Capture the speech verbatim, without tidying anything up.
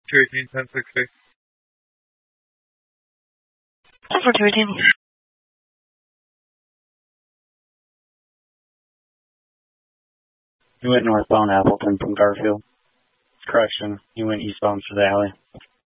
two eighteen, ten sixty. For two eighteen. You went northbound Appleton from Garfield. Correction, you went eastbound through the alley.